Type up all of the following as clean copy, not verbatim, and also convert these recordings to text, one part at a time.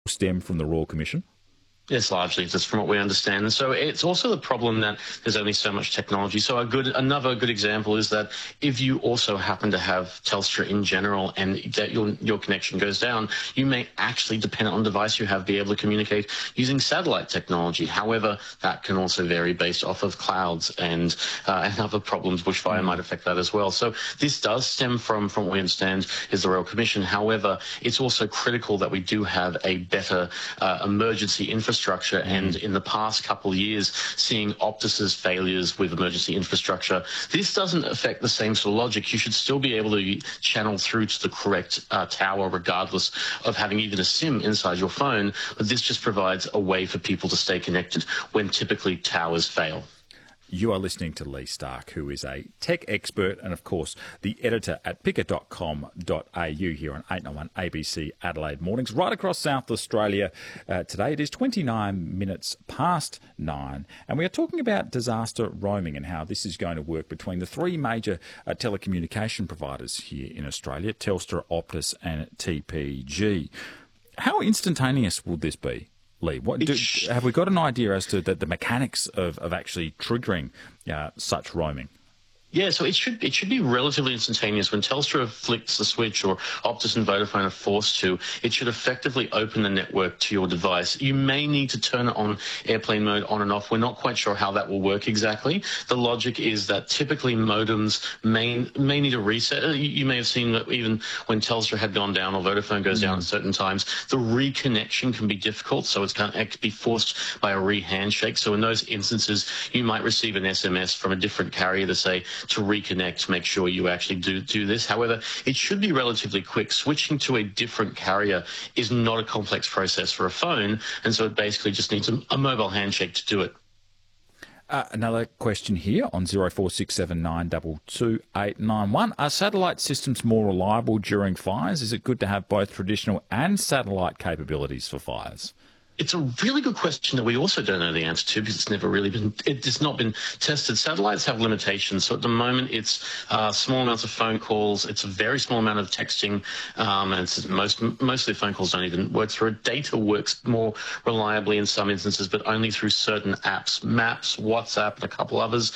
stem from the Royal Commission? Yes, largely, just from what we understand. And so it's also the problem that there's only so much technology. So another good example is that if you also happen to have Telstra in general and that your connection goes down, you may actually, depending on the device you have, be able to communicate using satellite technology. However, that can also vary based off of clouds and other problems. Bushfire might affect that as well. So this does stem from what we understand is the Royal Commission. However, it's also critical that we do have a better emergency infrastructure. And in the past couple of years, seeing Optus's failures with emergency infrastructure, this doesn't affect the same sort of logic. You should still be able to channel through to the correct tower, regardless of having even a SIM inside your phone. But this just provides a way for people to stay connected when typically towers fail. You are listening to Lee Stark, who is a tech expert and, of course, the editor at picker.com.au here on 891 ABC Adelaide Mornings, right across South Australia. Today it is 29 minutes past 9, and we are talking about disaster roaming and how this is going to work between the three major telecommunication providers here in Australia, Telstra, Optus and TPG. How instantaneous will this be? Lee, have we got an idea as to the mechanics of actually triggering such roaming? Yeah, so it should be relatively instantaneous. When Telstra flicks the switch or Optus and Vodafone are forced to, it should effectively open the network to your device. You may need to turn it on airplane mode on and off. We're not quite sure how that will work exactly. The logic is that typically modems may need a reset. You may have seen that even when Telstra had gone down or Vodafone goes down at certain times, the reconnection can be difficult, so it's going to be forced by a re-handshake. So in those instances, you might receive an SMS from a different carrier to say, to reconnect, make sure you actually do this. However, it should be relatively quick. Switching to a different carrier is not a complex process for a phone, and so it basically just needs a mobile handshake to do it. Another question here on 0467922891. Are satellite systems more reliable during fires? Is it good to have both traditional and satellite capabilities for fires? It's a really good question that we also don't know the answer to because it's not been tested. Satellites have limitations. So at the moment, it's small amounts of phone calls. It's a very small amount of texting. And it's mostly phone calls don't even work through it. Data works more reliably in some instances, but only through certain apps, Maps, WhatsApp, and a couple others.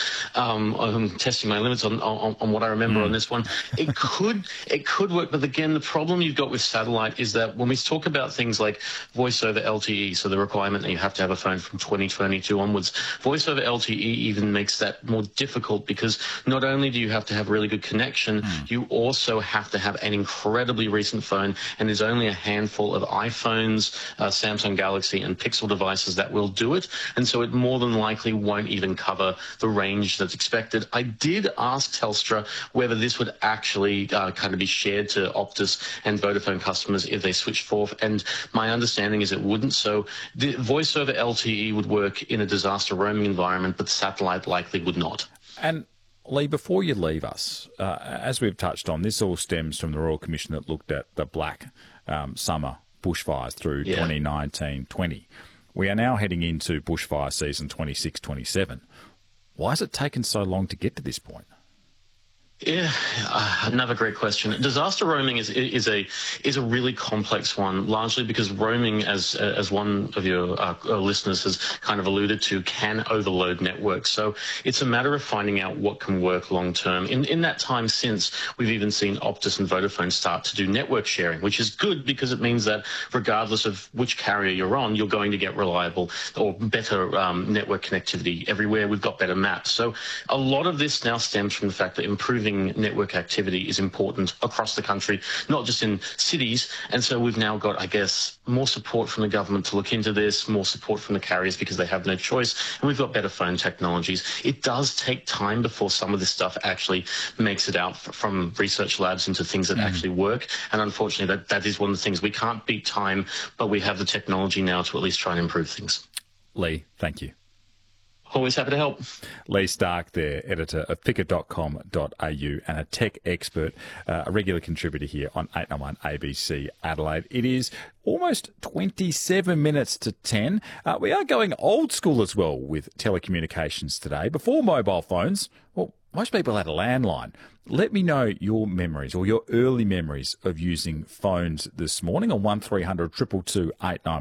I'm testing my limits on what I remember on this one. It could work, but again, the problem you've got with satellite is that when we talk about things like voice over LTE, so the requirement that you have to have a phone from 2022 onwards, voice over LTE even makes that more difficult because not only do you have to have really good connection, you also have to have an incredibly recent phone, and there's only a handful of iPhones, Samsung Galaxy and Pixel devices that will do it, and so it more than likely won't even cover the range that's expected. I did ask Telstra whether this would actually kind of be shared to Optus and Vodafone customers if they switched forth, and my understanding is it wouldn't. So the voice over LTE would work in a disaster roaming environment, but satellite likely would not. And Lee, before you leave us, as we've touched on, this all stems from the Royal Commission that looked at the black summer bushfires through 2019-20. We are now heading into bushfire season 26-27. Why has it taken so long to get to this point? Yeah, another great question. Disaster roaming is a really complex one, largely because roaming, as one of your listeners has kind of alluded to, can overload networks. So it's a matter of finding out what can work long term. In that time since, we've even seen Optus and Vodafone start to do network sharing, which is good because it means that regardless of which carrier you're on, you're going to get reliable or better network connectivity everywhere. We've got better maps. So a lot of this now stems from the fact that improving network activity is important across the country, not just in cities. And so we've now got, I guess, more support from the government to look into this, more support from the carriers because they have no choice. And we've got better phone technologies. It does take time before some of this stuff actually makes it out from research labs into things that actually work. And unfortunately, that is one of the things. We can't beat time, but we have the technology now to at least try and improve things. Lee, thank you. Always happy to help. Lee Stark there, editor of picker.com.au and a tech expert, a regular contributor here on 891 ABC Adelaide. It is almost 27 minutes to 10. We are going old school as well with telecommunications today. Before mobile phones, well, most people had a landline. Let me know your memories or your early memories of using phones this morning on 1300 222 891.